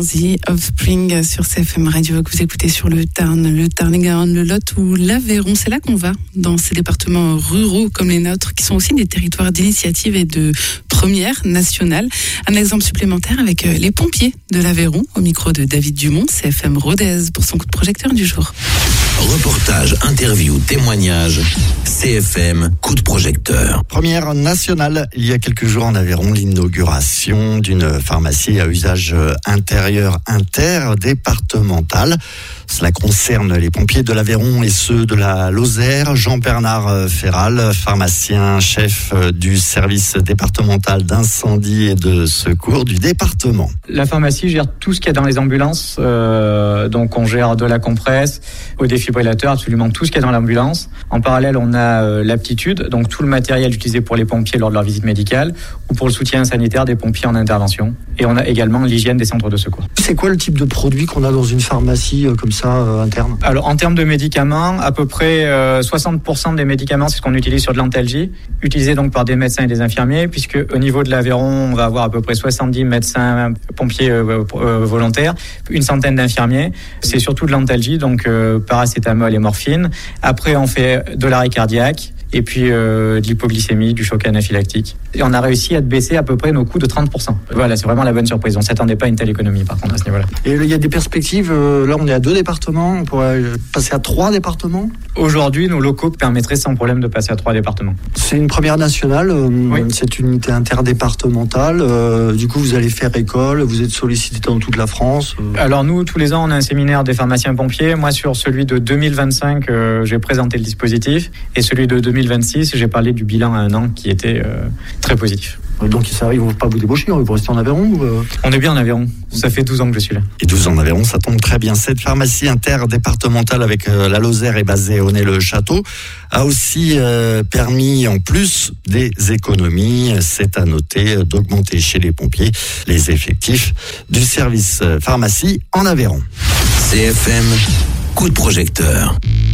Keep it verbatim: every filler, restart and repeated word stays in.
The Offspring sur C F M Radio que vous écoutez sur le Tarn, le Tarn-et-Garonne, le Lot ou l'Aveyron. C'est là qu'on va, dans ces départements ruraux comme les nôtres, qui sont aussi des territoires d'initiative et de première nationale. Un exemple supplémentaire avec les pompiers de l'Aveyron, au micro de David Dumont, C F M Rodez, pour son coup de projecteur du jour. Reportage, interview, témoignage, C F M, coup de projecteur. Première nationale, il y a quelques jours en Aveyron, l'inauguration d'une pharmacie à usage intérieur interdépartemental. Cela concerne les pompiers de l'Aveyron et ceux de la Lozère. Jean-Bernard Ferral, pharmacien, chef du service départemental d'incendie et de secours du département. La pharmacie gère tout ce qu'il y a dans les ambulances. Euh, donc on gère de la compresse au défibrillateur, absolument tout ce qu'il y a dans l'ambulance. En parallèle, on a euh, l'aptitude, donc tout le matériel utilisé pour les pompiers lors de leur visite médicale ou pour le soutien sanitaire des pompiers en intervention. Et on a également l'hygiène des centres de secours. C'est quoi le type de produit qu'on a dans une pharmacie euh, comme ça euh, interne ? Alors en termes de médicaments, à peu près euh, soixante pour cent des médicaments, c'est ce qu'on utilise sur de l'antalgie, utilisé donc par des médecins et des infirmiers, puisque au niveau de l'Aveyron, on va avoir à peu près soixante-dix médecins, pompiers euh, euh, volontaires, une centaine d'infirmiers. C'est surtout de l'antalgie, donc euh, paracétamol et morphine. Après, on fait de l'arrêt cardiaque. Et puis euh, de l'hypoglycémie, du choc anaphylactique. Et on a réussi à baisser à peu près nos coûts de trente pour cent. Voilà, c'est vraiment la bonne surprise. On ne s'attendait pas à une telle économie, par contre, à ce niveau-là. Et il y a des perspectives, euh, là on est à deux départements, on pourrait passer à trois départements ? Aujourd'hui, nos locaux permettraient sans problème de passer à trois départements. C'est une première nationale, euh, oui. C'est une unité interdépartementale. Euh, du coup, vous allez faire école, vous êtes sollicité dans toute la France. Euh... Alors nous, tous les ans, on a un séminaire des pharmaciens pompiers. Moi, sur celui de deux mille vingt-cinq, euh, j'ai présenté le dispositif. Et celui de deux mille vingt-six, j'ai parlé du bilan à un an qui était euh, très positif. Donc ça, ils ne vont pas vous débaucher, vous restez en Aveyron ou euh... On est bien en Aveyron, ça fait douze ans que je suis là. Et douze ans en Aveyron, ça tombe très bien. Cette pharmacie interdépartementale avec euh, la Lozère est basée au Nez-le-Château, a aussi euh, permis en plus des économies, c'est à noter, d'augmenter chez les pompiers les effectifs du service pharmacie en Aveyron. C F M, coup de projecteur.